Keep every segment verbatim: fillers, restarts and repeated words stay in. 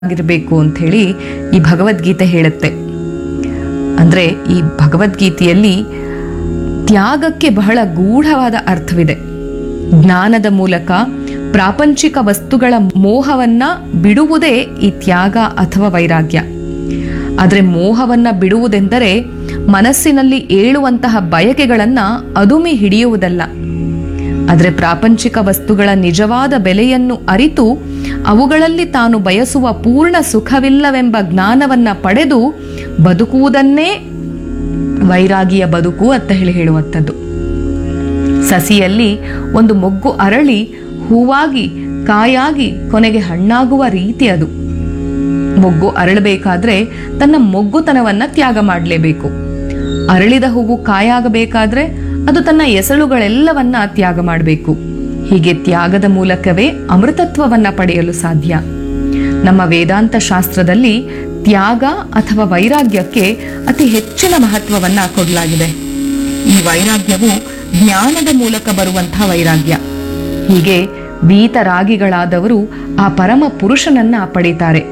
ಆಗಿರಬೇಕು ಅಂತ ಹೇಳಿ ಈ ಭಗವದ್ಗೀತೆ ಹೇಳುತ್ತೆ. ಅಂದ್ರೆ ಈ ಭಗವದ್ಗೀತೆಯಲ್ಲಿ ತ್ಯಾಗಕ್ಕೆ ಬಹಳ ಗೂಢವಾದ ಅರ್ಥವಿದೆ. ಜ್ಞಾನದ ಮೂಲಕ ಪ್ರಾಪಂಚಿಕ ವಸ್ತುಗಳ ಮೋಹವನ್ನ ಬಿಡುವುದೇ ಈ ತ್ಯಾಗ ಅಥವಾ ವೈರಾಗ್ಯ. ಆದರೆ ಮೋಹವನ್ನ ಬಿಡುವುದೆಂದರೆ ಮನಸ್ಸಿನಲ್ಲಿ ಏಳುವಂತಹ ಬಯಕೆಗಳನ್ನ ಅದುಮಿ ಹಿಡಿಯುವುದಲ್ಲ. ಆದರೆ ಪ್ರಾಪಂಚಿಕ ವಸ್ತುಗಳ ನಿಜವಾದ ಬೆಲೆಯನ್ನು ಅರಿತು ಅವುಗಳಲ್ಲಿ ತಾನು ಬಯಸುವ ಪೂರ್ಣ ಸುಖವಿಲ್ಲವೆಂಬ ಜ್ಞಾನವನ್ನ ಪಡೆದು ಬದುಕುವುದನ್ನೇ ವೈರಾಗಿಯ ಬದುಕು ಅಂತ ಹೇಳಿ ಹೇಳುವಂಥದ್ದು. ಸಸಿಯಲ್ಲಿ ಒಂದು ಮೊಗ್ಗು ಅರಳಿ ಹೂವಾಗಿ ಕಾಯಾಗಿ ಕೊನೆಗೆ ಹಣ್ಣಾಗುವ ರೀತಿ ಅದು. ಮೊಗ್ಗು ಅರಳಬೇಕಾದ್ರೆ ತನ್ನ ಮೊಗ್ಗುತನವನ್ನ ತ್ಯಾಗ ಮಾಡಲೇಬೇಕು. ಅರಳಿದ ಹೂವು ಕಾಯಾಗಬೇಕಾದ್ರೆ ಅದು ತನ್ನ ಎಸಳುಗಳೆಲ್ಲವನ್ನ ತ್ಯಾಗ ಮಾಡಬೇಕು. ಹೀಗೆ ತ್ಯಾಗದ ಮೂಲಕವೇ ಅಮೃತತ್ವವನ್ನ ಪಡೆಯಲು ಸಾಧ್ಯ. ನಮ್ಮ ವೇದಾಂತ ಶಾಸ್ತ್ರದಲ್ಲಿ ತ್ಯಾಗ ಅಥವಾ ವೈರಾಗ್ಯಕ್ಕೆ ಅತಿ ಹೆಚ್ಚಿನ ಮಹತ್ವವನ್ನ ಕೊಡಲಾಗಿದೆ. ಈ ವೈರಾಗ್ಯವು ಜ್ಞಾನದ ಮೂಲಕ ಬರುವಂತಹ ವೈರಾಗ್ಯ. ಹೀಗೆ ವೀತರಾಗಿಗಳಾದವರು ಆ ಪರಮ ಪುರುಷನನ್ನ ಪಡೀತಾರೆ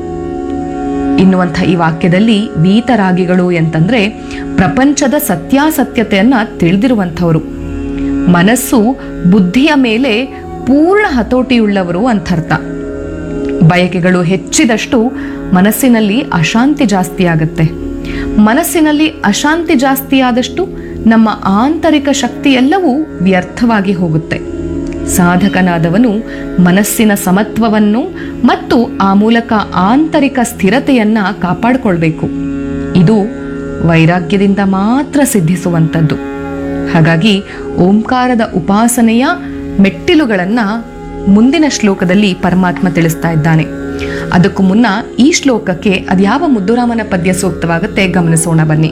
ಎನ್ನುವಂಥ ಈ ವಾಕ್ಯದಲ್ಲಿ ವೀತರಾಗಿಗಳು ಅಂತಂದ್ರೆ ಪ್ರಪಂಚದ ಸತ್ಯಾಸತ್ಯತೆಯನ್ನ ತಿಳಿದಿರುವಂಥವರು, ಮನಸ್ಸು ಬುದ್ಧಿಯ ಮೇಲೆ ಪೂರ್ಣ ಹತೋಟಿಯುಳ್ಳವರು ಅಂತರ್ಥ. ಬಯಕೆಗಳು ಹೆಚ್ಚಿದಷ್ಟು ಮನಸ್ಸಿನಲ್ಲಿ ಅಶಾಂತಿ ಜಾಸ್ತಿ ಆಗುತ್ತೆ. ಮನಸ್ಸಿನಲ್ಲಿ ಅಶಾಂತಿ ಜಾಸ್ತಿ ಆದಷ್ಟು ನಮ್ಮ ಆಂತರಿಕ ಶಕ್ತಿ ಎಲ್ಲವೂ ವ್ಯರ್ಥವಾಗಿ ಹೋಗುತ್ತೆ. ಸಾಧಕನಾದವನು ಮನಸ್ಸಿನ ಸಮತ್ವವನ್ನು ಮತ್ತು ಆ ಮೂಲಕ ಆಂತರಿಕ ಸ್ಥಿರತೆಯನ್ನ ಕಾಪಾಡಿಕೊಳ್ಬೇಕು. ಇದು ವೈರಾಗ್ಯದಿಂದ ಮಾತ್ರ ಸಿದ್ಧಿಸುವಂಥದ್ದು. ಹಾಗಾಗಿ ಓಂಕಾರದ ಉಪಾಸನೆಯ ಮೆಟ್ಟಿಲುಗಳನ್ನ ಮುಂದಿನ ಶ್ಲೋಕದಲ್ಲಿ ಪರಮಾತ್ಮ ತಿಳಿಸ್ತಾ ಇದ್ದಾನೆ. ಅದಕ್ಕೂ ಮುನ್ನ ಈ ಶ್ಲೋಕಕ್ಕೆ ಅದ್ಯಾವ ಮುದ್ದುರಾಮನ ಪದ್ಯ ಸೂಕ್ತವಾಗುತ್ತೆ ಗಮನಿಸೋಣ ಬನ್ನಿ.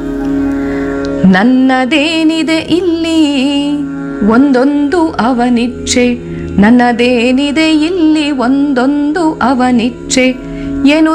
ನನ್ನದೇನಿದೆ ಇಲ್ಲಿ ಒಂದೊಂದು ಅವನಿಚ್ಛೆ, ನನ್ನದೇನಿದೆ ಇಲ್ಲಿ ಒಂದೊಂದು ಅವನಿಚ್ಛೆ, ಏನು